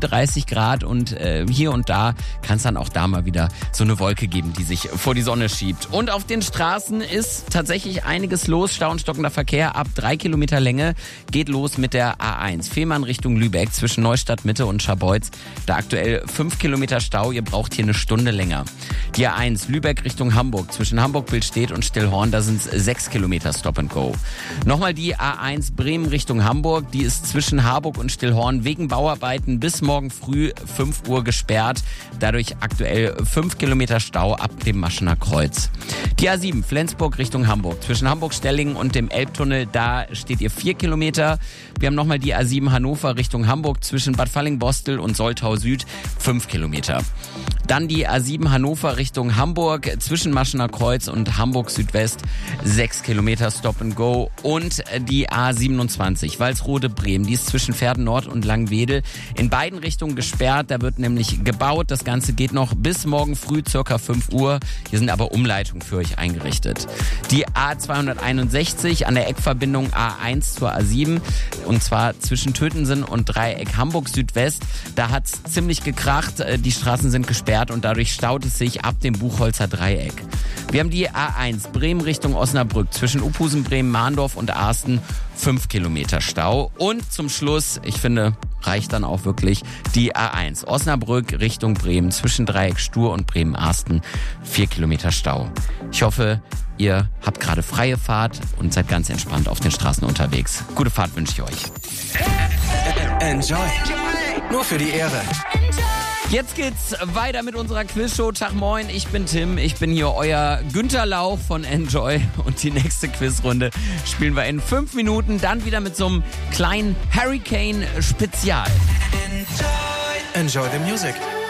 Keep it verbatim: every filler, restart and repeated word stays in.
dreißig Grad und äh, hier und da kann es dann auch da mal wieder so eine Wolke geben, die sich vor die Sonne schiebt. Und auf den Straßen ist tatsächlich einiges los. Stau und stockender Verkehr ab drei Kilometer Länge geht los mit der A eins. Fehmarn Richtung Lübeck zwischen Neustadt Mitte und Scharbeutz. Da aktuell fünf Kilometer Stau. Ihr braucht hier eine Stunde länger. Die A eins Lübeck Richtung Hamburg zwischen Hamburg-Billstedt und Stillhorn. Da sind es sechs Kilometer Stop and Go. Nochmal die A eins Bremen Richtung Hamburg. Die ist zwischen Harburg und Stillhorn wegen Bauarbeiten bis morgen früh fünf Uhr gesperrt. Dadurch aktuell fünf Kilometer Stau ab dem Maschener Kreuz. Die A sieben Flensburg Richtung Hamburg. Zwischen Hamburg-Stellingen und dem Elbtunnel, da steht ihr vier Kilometer. Wir haben nochmal die A sieben Hannover Richtung Hamburg zwischen Bad Falling-Bostel und Soltau Süd, fünf Kilometer. Dann die A sieben Hannover Richtung Hamburg zwischen Maschener Kreuz und Hamburg Südwest, sechs Kilometer Stop and Go. Und die A siebenundzwanzig Walsrode Bremen, die ist zwischen Verden Nord und Langwedel in beiden Richtungen gesperrt. Da wird nämlich gebaut. Das Ganze geht noch bis morgen früh circa fünf Uhr. Hier sind aber Umleitungen für euch eingerichtet. Die A zweihunderteinundsechzig an der Eckverbindung A eins zur A sieben und zwar zwischen Tötensen und Dreieck Hamburg Südwest. Da hat's ziemlich gekracht. Die Straßen sind gesperrt und dadurch staut es sich ab dem Buchholzer Dreieck. Wir haben die A eins Bremen Richtung Osnabrück zwischen Uphusen, Bremen, Mahndorf und Arsten, fünf Kilometer Stau. Und zum Schluss, ich finde, reicht dann auch wirklich, die A eins Osnabrück Richtung Bremen zwischen Dreieck Stur und Bremen-Arsten, vier Kilometer Stau. Ich hoffe, ihr habt gerade freie Fahrt und seid ganz entspannt auf den Straßen unterwegs. Gute Fahrt wünsche ich euch. Enjoy. Nur für die Ehre. Jetzt geht's weiter mit unserer Quizshow. Tag moin, ich bin Tim, ich bin hier euer Günther Lauch von Enjoy und die nächste Quizrunde spielen wir in fünf Minuten, dann wieder mit so einem kleinen Hurricane-Spezial. Enjoy the music.